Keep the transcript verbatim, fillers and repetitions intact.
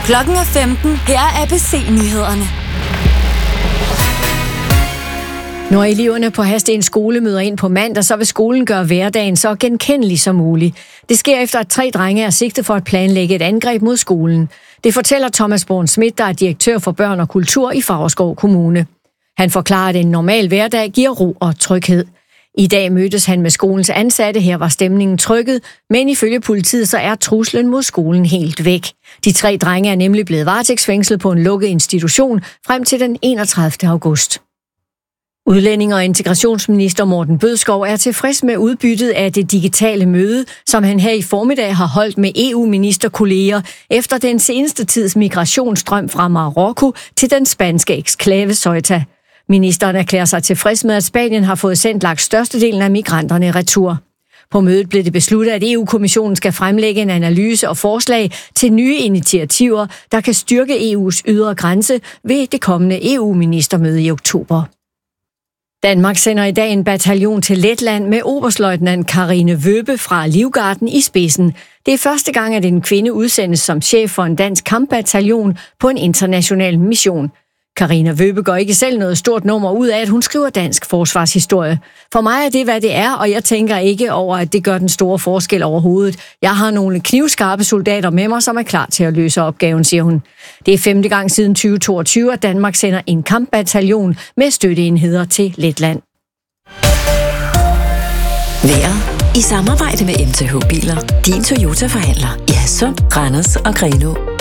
Klokken er femten. Her er A B C-nyhederne. Når eleverne på Hadsten skole møder ind på mandag, så vil skolen gøre hverdagen så genkendelig som muligt. Det sker efter, at tre drenge er sigtet for at planlægge et angreb mod skolen. Det fortæller Thomas Born Schmidt, der er direktør for børn og kultur i Favrskov Kommune. Han forklarer, at en normal hverdag giver ro og tryghed. I dag mødtes han med skolens ansatte. Her var stemningen trykket, men ifølge politiet så er truslen mod skolen helt væk. De tre drenge er nemlig blevet varetægtsfængslet på en lukket institution frem til den enogtredivte august. Udlænding- og integrationsminister Morten Bødskov er tilfreds med udbyttet af det digitale møde, som han her i formiddag har holdt med E U-ministerkolleger efter den seneste tids migrationsstrøm fra Marokko til den spanske eksklave Ceuta. Ministeren erklærer sig tilfreds med, at Spanien har fået sendt langt størstedelen af migranterne retur. På mødet blev det besluttet, at E U-kommissionen skal fremlægge en analyse og forslag til nye initiativer, der kan styrke E U's ydre grænse ved det kommende E U-ministermøde i oktober. Danmark sender i dag en bataljon til Letland med oberstløjtnant Karine Wøbe fra Livgarden i spidsen. Det er første gang, at en kvinde udsendes som chef for en dansk kampbataljon på en international mission. Karine Wøbe går ikke selv noget stort nummer ud af, at hun skriver dansk forsvarshistorie. For mig er det, hvad det er, og jeg tænker ikke over, at det gør den store forskel overhovedet. Jeg har nogle knivskarpe soldater med mig, som er klar til at løse opgaven, siger hun. Det er femte gang siden tyve toogtyve, at Danmark sender en kampbataljon med støtteenheder til Letland. Vejret i samarbejde med M T H Biler. Din Toyota-forhandler i Hadsund, Randers og Grenaa.